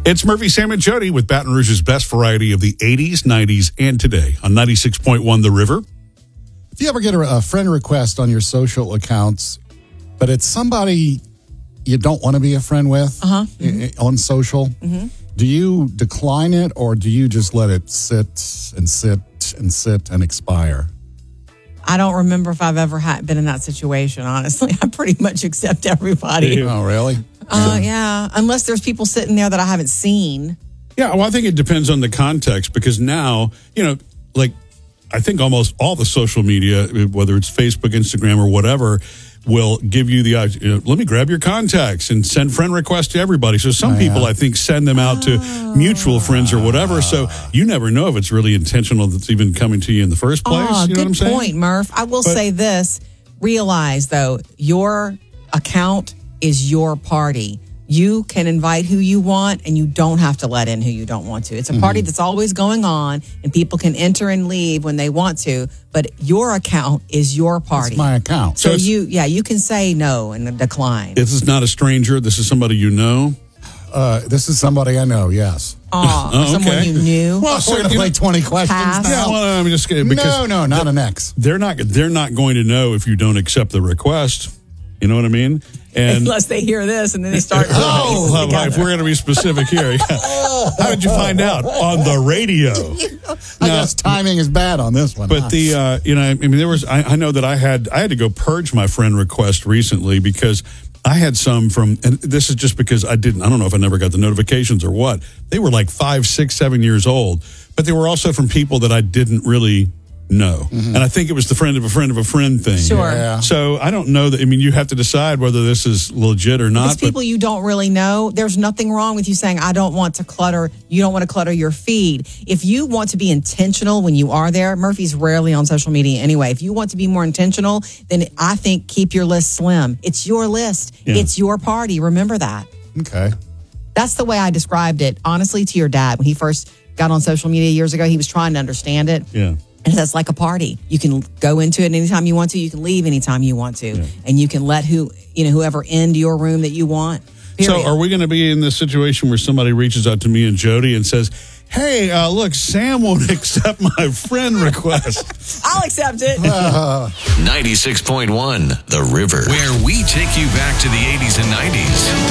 It's Murphy, Sam, and Jody with Baton Rouge's best variety of the 80s, 90s, and today on 96.1 The River. If you ever get a friend request on your social accounts, but it's somebody you don't want to be a friend with on social, do you decline it or do you just let it sit and sit and sit and expire? I don't remember if I've ever been in that situation, honestly. I pretty much accept everybody. Oh, really? Yeah, unless there's people sitting there that I haven't seen. Yeah, well, I think it depends on the context because now, like I think almost all the social media, whether it's Facebook, Instagram, or whatever, will give you the let me grab your contacts and send friend requests to everybody. So some people, I think, send them out to mutual friends or whatever. So you never know if it's really intentional that's even coming to you in the first place. You know what I'm saying? Good point, Murph. I will say this. Realize, though, your account is your party. You can invite who you want, and you don't have to let in who you don't want to. It's a party that's always going on, and people can enter and leave when they want to, but your account is your party. It's my account. So you can say no and decline. This is not a stranger. This is somebody you know. This is somebody I know, yes. Someone you knew. Well, we're going to play 20 questions Pass. now. Yeah, well, I'm just kidding. No, not an ex. They're not going to know if you don't accept the request. You know what I mean? And unless they hear this and then they start. If we're going to be specific here, how did you find out on the radio? I guess timing is bad on this one. But there was. I know that I had to go purge my friend request recently because I had some from, and this is just because I don't know if I never got the notifications or what. They were like 5, 6, 7 years old, but they were also from people that I didn't really know. And I think it was the friend of a friend of a friend thing. Sure. Yeah. So I don't know that. I mean, you have to decide whether this is legit or not. It's people you don't really know. There's nothing wrong with you saying, I don't want to clutter. You don't want to clutter your feed. If you want to be intentional when you are there, Murphy's rarely on social media anyway. If you want to be more intentional, then I think keep your list slim. It's your list. Yeah. It's your party. Remember that. Okay. That's the way I described it, honestly, to your dad. When he first got on social media years ago, he was trying to understand it. Yeah. And that's like a party. You can go into it anytime you want to. You can leave anytime you want to. Yeah. And you can let whoever into your room that you want. Period. So are we going to be in this situation where somebody reaches out to me and Jody and says, hey, look, Sam won't accept my friend request. I'll accept it. 96.1 The River, where we take you back to the 80s and 90s.